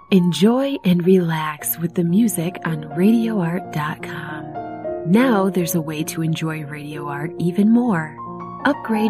Enjoy and relax with the music on RadioArt.com. Now there's a way to enjoy Radio Art even more. Upgrade